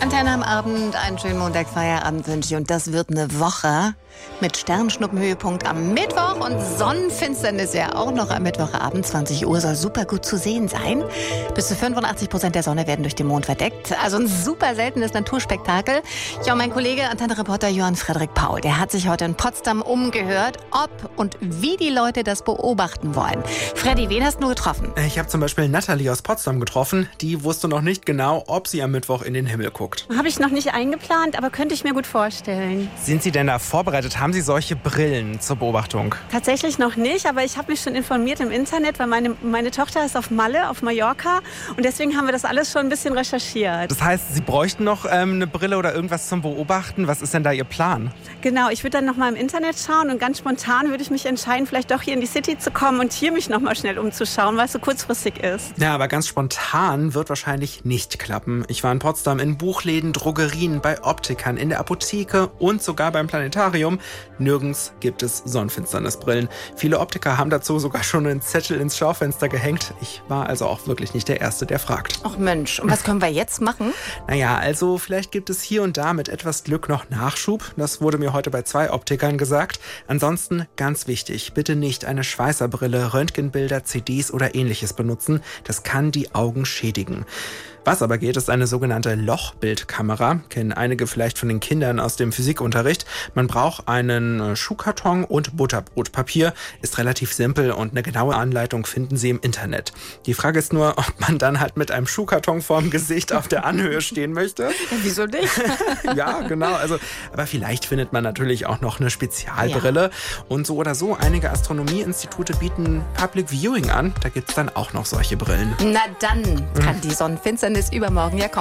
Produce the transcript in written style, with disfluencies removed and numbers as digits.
Antenne am Abend, einen schönen Montagfeierabend wünsche ich. Und das wird eine Woche mit Sternschnuppenhöhepunkt am Mittwoch und Sonnenfinsternis ja auch noch am Mittwochabend. 20 Uhr soll super gut zu sehen sein. Bis zu 85% der Sonne werden durch den Mond verdeckt. Also ein super seltenes Naturspektakel. Ja, und mein Kollege, Antenne-Reporter Johann Frederik Paul, der hat sich heute in Potsdam umgehört, ob und wie die Leute das beobachten wollen. Freddy, wen hast du getroffen? Ich habe zum Beispiel Nathalie aus Potsdam getroffen. Die wusste noch nicht genau, ob sie am Mittwoch in den Himmel guckt. Habe ich noch nicht eingeplant, aber könnte ich mir gut vorstellen. Sind Sie denn da vorbereitet? Haben Sie solche Brillen zur Beobachtung? Tatsächlich noch nicht, aber ich habe mich schon informiert im Internet, weil meine Tochter ist auf Malle, auf Mallorca. Und deswegen haben wir das alles schon ein bisschen recherchiert. Das heißt, Sie bräuchten noch eine Brille oder irgendwas zum Beobachten? Was ist denn da Ihr Plan? Genau, ich würde dann noch mal im Internet schauen und ganz spontan würde ich mich entscheiden, vielleicht doch hier in die City zu kommen und hier mich noch mal schnell umzuschauen, weil es so kurzfristig ist. Ja, aber ganz spontan wird wahrscheinlich nicht klappen. Ich war in Potsdam in Buchläden, Drogerien, bei Optikern, in der Apotheke und sogar beim Planetarium. Nirgends gibt es Sonnenfinsternisbrillen. Viele Optiker haben dazu sogar schon einen Zettel ins Schaufenster gehängt. Ich war also auch wirklich nicht der Erste, der fragt. Ach Mensch, und was können wir jetzt machen? Naja, also vielleicht gibt es hier und da mit etwas Glück noch Nachschub. Das wurde mir heute bei 2 Optikern gesagt. Ansonsten ganz wichtig, bitte nicht eine Schweißerbrille, Röntgenbilder, CDs oder ähnliches benutzen. Das kann die Augen schädigen. Was aber geht, ist eine sogenannte Lochbildkamera. Kennen einige vielleicht von den Kindern aus dem Physikunterricht. Man braucht einen Schuhkarton und Butterbrotpapier. Ist relativ simpel und eine genaue Anleitung finden Sie im Internet. Die Frage ist nur, ob man dann halt mit einem Schuhkarton vorm Gesicht auf der Anhöhe stehen möchte. Ja, wieso nicht? Ja, genau. Aber vielleicht findet man natürlich auch noch eine Spezialbrille. Ja. Und so oder so, einige Astronomieinstitute bieten Public Viewing an. Da gibt's dann auch noch solche Brillen. Na dann kann die Sonnenfinsternis übermorgen ja kommen.